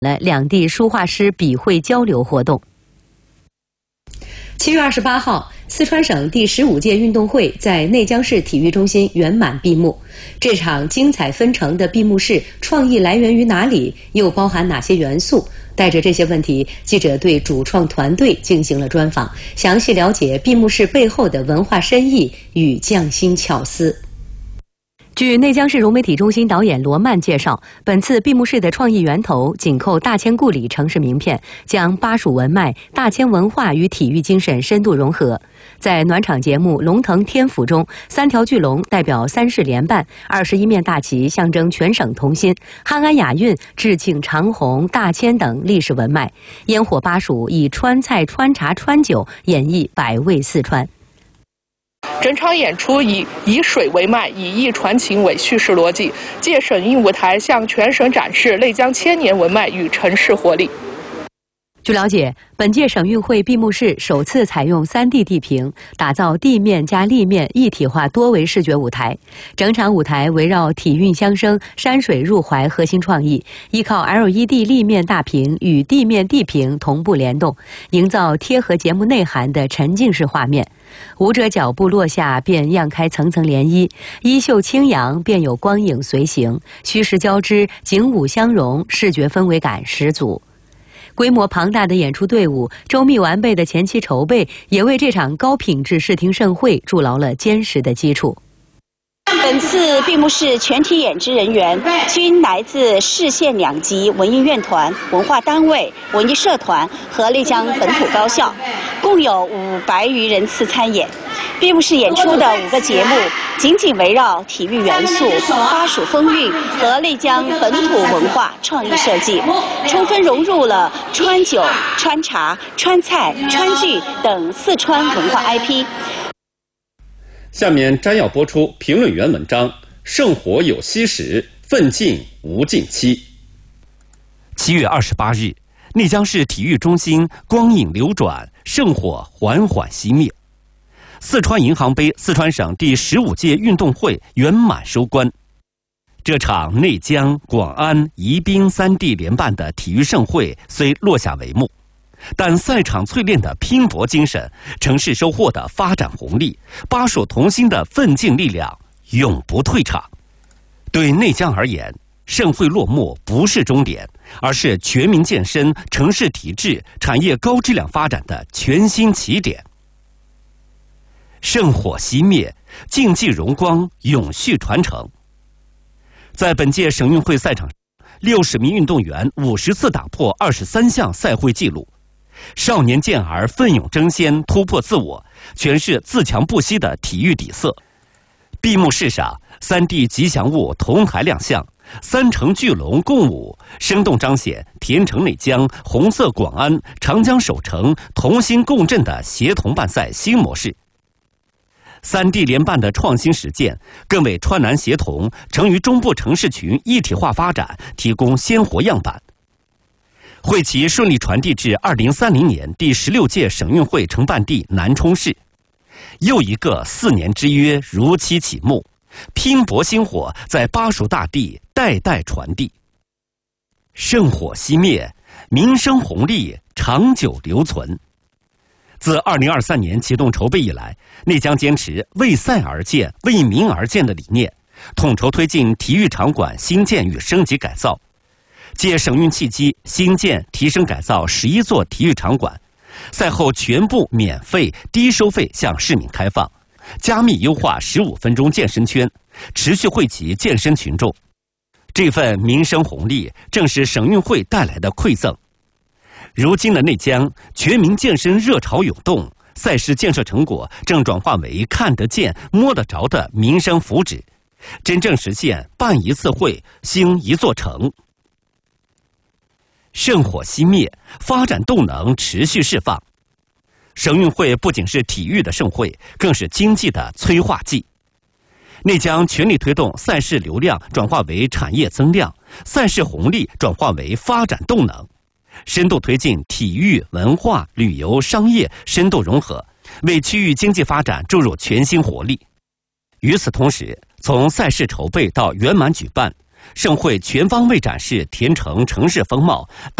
了两地书画师笔绘交流活动。7月28号，四川省第15届运动会在内江市体育中心圆满闭幕。这场精彩纷呈的闭幕式，创意来源于哪里？又包含哪些元素？带着这些问题，记者对主创团队进行了专访，详细了解闭幕式背后的文化深意与匠心巧思。据内江市融媒体中心导演罗曼介绍，本次闭幕式的创意源头紧扣大千故里城市名片，将巴蜀文脉、大千文化与体育精神深度融合。在暖场节目《龙腾天府》中，3条巨龙代表3市联办，21面大旗象征全省同心，汉安雅韵致敬长虹、大千等历史文脉，烟火巴蜀以川菜、川茶、川酒演绎百味四川。 整场演出以水为脉，以艺传情为叙事逻辑，借省运舞台向全省展示内江千年文脉与城市活力。 据了解，本届省运会闭幕式首次采用3D 地屏，打造地面加立面一体化多维视觉舞台。整场舞台围绕体韵相生、山水入怀核心创意，依靠 LED 立面大屏与地面地屏同步联动，营造贴合节目内涵的沉浸式画面。舞者脚步落下便漾开层层涟漪，衣袖轻扬便有光影随行，虚实交织，景舞相融，视觉氛围感十足。规模庞大的演出队伍，周密完备的前期筹备，也为这场高品质视听盛会筑牢了坚实的基础。 本次闭幕式全体演职人员均来自市县2级文艺院团、文化单位、文艺社团和内江本土高校，共有500余人次参演。闭幕式演出的5个节目紧紧围绕体育元素、巴蜀风韵和内江本土文化创意设计，充分融入了川酒、川茶、川菜、川剧等四川文化 IP。 下面摘要播出评论员文章：圣火有息时，奋进无尽期。 7月28日，内江市体育中心光影流转，圣火缓缓熄灭。四川银行杯四川省第15届运动会圆满收官。这场内江、广安、宜宾3地联办的体育盛会虽落下帷幕，但赛场淬炼的拼搏精神、城市收获的发展红利、巴蜀同心的奋进力量永不退场。对内江而言，盛会落幕不是终点，而是全民健身、城市体制、产业高质量发展的全新起点。圣火熄灭，竞技荣光永续传承。在本届省运会赛场，60名运动员50次打破23项赛会纪录，少年健儿奋勇争先，突破自我，诠释自强不息的体育底色。闭幕式上，3地吉祥物同台亮相，3城巨龙共舞，生动彰显田城内江、红色广安、长江首城同心共振的协同办赛新模式。3地联办的创新实践，更为川南协同成渝中部城市群一体化发展提供鲜活样板。会旗顺利传递至2030年第16届省运会承办地南充市，又一个4年之约如期启幕，拼搏星火在巴蜀大地代代传递。圣火熄灭，民生红利长久留存。自2023年启动筹备以来，内江坚持为赛而建、为民而建的理念，统筹推进体育场馆新建与升级改造。借省运契机，新建、提升、改造11座体育场馆，赛后全部免费、低收费向市民开放，加密优化15分钟健身圈，持续惠及健身群众。这份民生红利正是省运会带来的馈赠。如今的内江，全民健身热潮涌动，赛事建设成果正转化为看得见、摸得着的民生福祉，真正实现办一次会，兴一座城。圣火熄灭，发展动能持续释放。省运会不仅是体育的盛会，更是经济的催化剂。内江全力推动赛事流量转化为产业增量，赛事红利转化为发展动能，深度推进体育、文化、旅游、商业深度融合，为区域经济发展注入全新活力。与此同时，从赛事筹备到圆满举办， 盛会全方位展示田城城市风貌。